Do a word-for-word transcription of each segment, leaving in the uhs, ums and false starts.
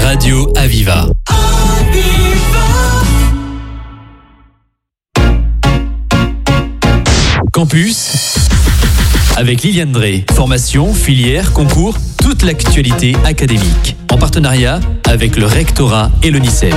Radio Aviva. Campus avec Liliane Drey. Formation, filière, concours, toute l'actualité académique. En partenariat avec le rectorat et le NICEP.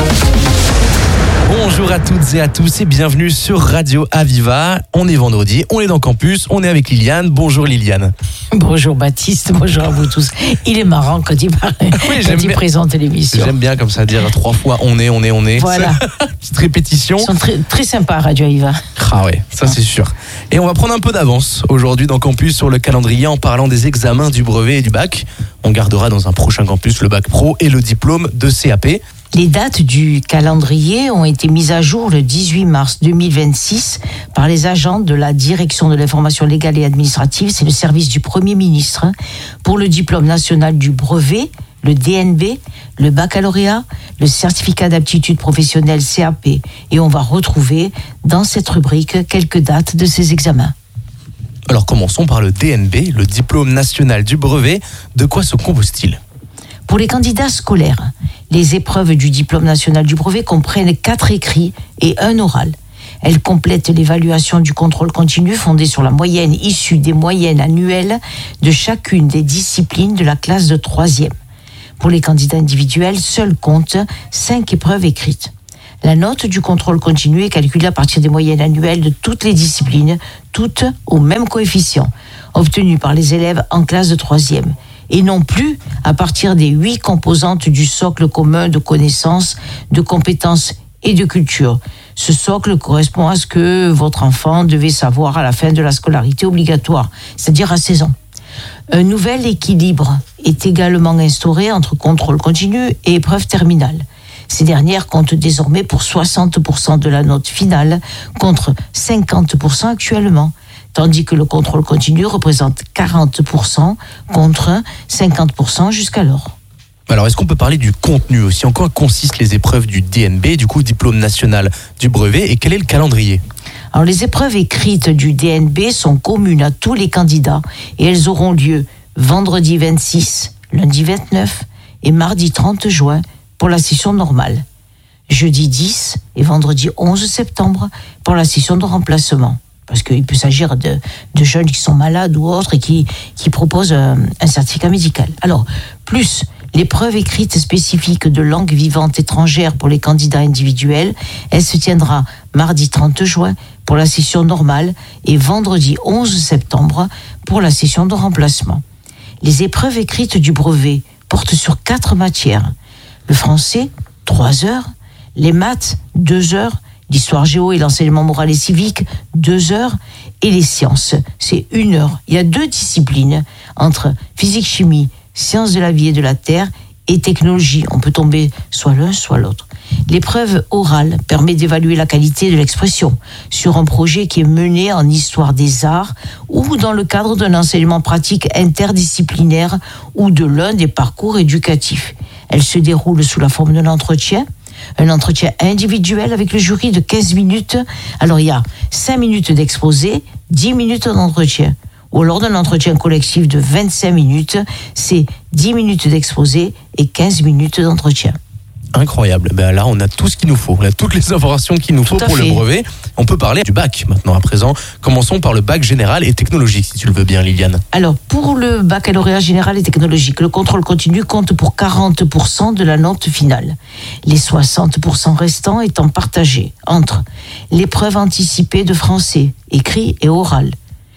Bonjour à toutes et à tous et bienvenue sur Radio Aviva. On est vendredi, on est dans Campus, on est avec Liliane. Bonjour Liliane. Bonjour Baptiste, bonjour à vous tous. Il est marrant quand il, parle, oui, quand il présente l'émission. J'aime bien comme ça dire trois fois on est, on est, on est. Voilà. Petite répétition. Ils sont très, très sympas à Radio Aviva. Ah ouais, ça c'est sûr. Et on va prendre un peu d'avance aujourd'hui dans Campus sur le calendrier en parlant des examens du brevet et du bac. On gardera dans un prochain Campus le bac pro et le diplôme de C A P. Les dates du calendrier ont été mises à jour le dix-huit mars deux mille vingt-six par les agents de la Direction de l'information légale et administrative, c'est le service du Premier ministre, pour le diplôme national du brevet, le D N B, le baccalauréat, le certificat d'aptitude professionnelle C A P. Et on va retrouver dans cette rubrique quelques dates de ces examens. Alors commençons par le D N B, le diplôme national du brevet. De quoi se compose-t-il ? Pour les candidats scolaires, les épreuves du diplôme national du brevet comprennent quatre écrits et un oral. Elles complètent l'évaluation du contrôle continu fondée sur la moyenne issue des moyennes annuelles de chacune des disciplines de la classe de troisième. Pour les candidats individuels, seuls comptent cinq épreuves écrites. La note du contrôle continu est calculée à partir des moyennes annuelles de toutes les disciplines, toutes au même coefficient, obtenues par les élèves en classe de troisième. Et non plus à partir des huit composantes du socle commun de connaissances, de compétences et de culture. Ce socle correspond à ce que votre enfant devait savoir à la fin de la scolarité obligatoire, c'est-à-dire à seize ans. Un nouvel équilibre est également instauré entre contrôle continu et épreuve terminale. Ces dernières comptent désormais pour soixante pour cent de la note finale contre cinquante pour cent actuellement. Tandis que le contrôle continu représente quarante pour cent contre cinquante pour cent jusqu'alors. Alors, est-ce qu'on peut parler du contenu aussi ? En quoi consistent les épreuves du D N B, du coup, diplôme national du brevet, et quel est le calendrier ? Alors, les épreuves écrites du D N B sont communes à tous les candidats et elles auront lieu vendredi vingt-six, lundi vingt-neuf et mardi trente juin pour la session normale. Jeudi dix et vendredi onze septembre pour la session de remplacement. Parce qu'il peut s'agir de, de jeunes qui sont malades ou autres et qui, qui proposent un, un certificat médical. Alors, plus l'épreuve écrite spécifique de langue vivante étrangère pour les candidats individuels, elle se tiendra mardi trente juin pour la session normale et vendredi onze septembre pour la session de remplacement. Les épreuves écrites du brevet portent sur quatre matières. Le français, trois heures, les maths, deux heures, l'histoire géo et l'enseignement moral et civique, deux heures, et les sciences, c'est une heure. Il y a deux disciplines entre physique-chimie, sciences de la vie et de la terre, et technologie. On peut tomber soit l'un, soit l'autre. L'épreuve orale permet d'évaluer la qualité de l'expression sur un projet qui est mené en histoire des arts ou dans le cadre d'un enseignement pratique interdisciplinaire ou de l'un des parcours éducatifs. Elle se déroule sous la forme d'un entretien, un entretien individuel avec le jury de quinze minutes. Alors, il y a cinq minutes d'exposé, dix minutes d'entretien. Ou lors d'un entretien collectif de vingt-cinq minutes, c'est dix minutes d'exposé et quinze minutes d'entretien. Incroyable. Ben là, on a tout ce qu'il nous faut. On a toutes les informations qu'il nous faut pour fait. Le brevet. On peut parler du bac maintenant à présent. Commençons par le bac général et technologique, si tu le veux bien, Liliane. Alors, pour le baccalauréat général et technologique, le contrôle continu compte pour quarante pour cent de la note finale. Les soixante pour cent restants étant partagés entre l'épreuve anticipée de français, écrit et oral,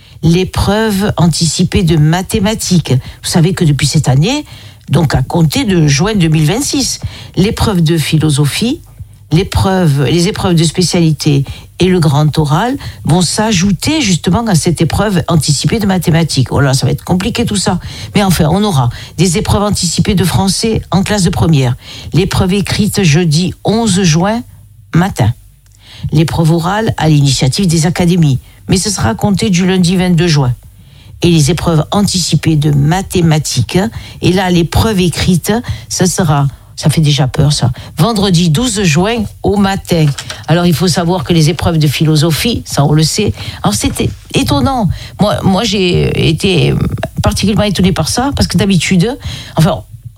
l'épreuve anticipée de mathématiques. Vous savez que depuis cette année, donc à compter de juin deux mille vingt-six, l'épreuve de philosophie, l'épreuve, les épreuves de spécialité et le grand oral vont s'ajouter justement à cette épreuve anticipée de mathématiques. Oh là, ça va être compliqué tout ça. Mais enfin, on aura des épreuves anticipées de français en classe de première, l'épreuve écrite jeudi onze juin matin, l'épreuve orale à l'initiative des académies, mais ce sera compté du lundi vingt-deux juin. Et les épreuves anticipées de mathématiques. Et là, l'épreuve écrite, ça sera, ça fait déjà peur ça, vendredi douze juin au matin. Alors, il faut savoir que les épreuves de philosophie, ça on le sait, alors c'était étonnant. Moi, moi j'ai été particulièrement étonnée par ça, parce que d'habitude, enfin,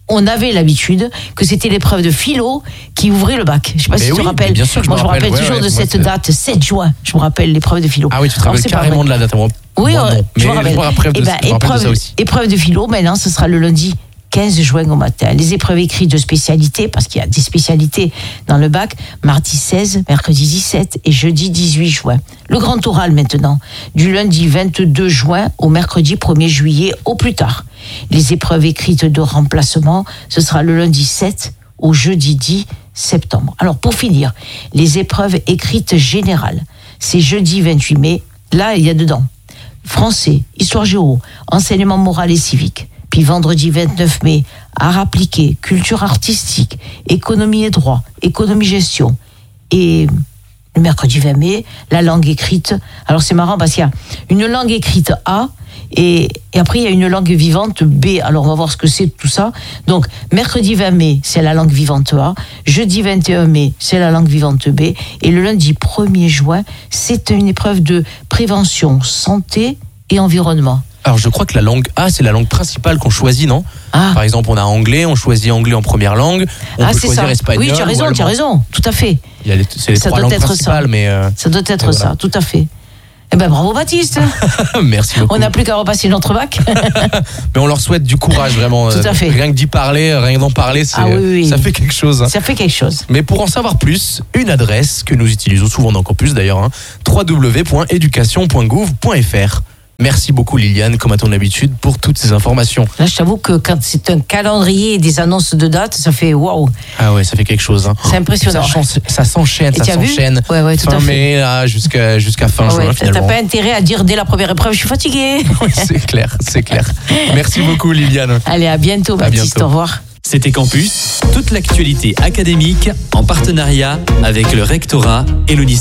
on avait l'habitude que c'était l'épreuve de philo qui ouvrait le bac. Je sais pas mais si oui, tu te rappelles. Bien sûr que je moi, me je me rappelle rappelle toujours ouais, de ouais, cette moi, date, sept juin. Je me rappelle l'épreuve de philo. Ah oui, tu te rappelles carrément de la date. Moi, oui, moi, euh, non. je Mais me rappelle. je me rappelle de, Eh ben, je me rappelle de épreuve, ça aussi. épreuve de philo, maintenant, ce sera le lundi quinze juin au matin. Les épreuves écrites de spécialité, parce qu'il y a des spécialités dans le bac, mardi seize, mercredi dix-sept et jeudi dix-huit juin. Le grand oral maintenant, du lundi vingt-deux juin au mercredi premier juillet au plus tard. Les épreuves écrites de remplacement, ce sera le lundi sept au jeudi dix septembre. Alors pour finir, les épreuves écrites générales, c'est jeudi vingt-huit mai, là il y a dedans français, histoire géo, enseignement moral et civique. Puis vendredi vingt-neuf mai, art appliqué, culture artistique, économie et droit, économie-gestion. Et le mercredi vingt mai, la langue écrite. Alors c'est marrant parce qu'il y a une langue écrite A et, et après il y a une langue vivante B. Alors on va voir ce que c'est tout ça. Donc mercredi vingt mai, c'est la langue vivante A. Jeudi vingt et un mai, c'est la langue vivante B. Et le lundi premier juin, c'est une épreuve de prévention, santé et environnement. Alors je crois que la langue A, c'est la langue principale qu'on choisit, non ? Ah. Par exemple, on a anglais, on choisit anglais en première langue, on ah, peut c'est choisir ça. espagnol. Oui, tu as raison, tu as raison, tout à fait. Il y a les, c'est les Ça trois doit langues être principales, ça. mais... Euh... Ça doit être voilà. ça, tout à fait. Eh ben bravo Baptiste. Merci beaucoup. On n'a plus qu'à repasser notre bac. Mais on leur souhaite du courage, vraiment. Tout à fait. Rien que d'y parler, rien d'en parler, c'est, Ah oui, oui. ça fait quelque chose. Hein. Ça fait quelque chose. Mais pour en savoir plus, une adresse que nous utilisons souvent dans Campus d'ailleurs, hein, w w w point éducation point gouv point f r. Merci beaucoup Liliane, comme à ton habitude, pour toutes ces informations. Là, je t'avoue que quand c'est un calendrier et des annonces de dates, ça fait waouh. Ah ouais, ça fait quelque chose. Hein. C'est impressionnant. Ça, chance, ça s'enchaîne, Et ça tu as vu s'enchaîne. Ouais, ouais, tout fin à fait. mai, là, jusqu'à, jusqu'à fin Ah juin, ouais, finalement. t'as pas intérêt à dire dès la première épreuve, je suis fatiguée. Oui, c'est clair, c'est clair. Merci beaucoup Liliane. Allez, à bientôt À Baptiste, bientôt. au revoir. C'était Campus, toute l'actualité académique en partenariat avec le rectorat et l'O N I S E.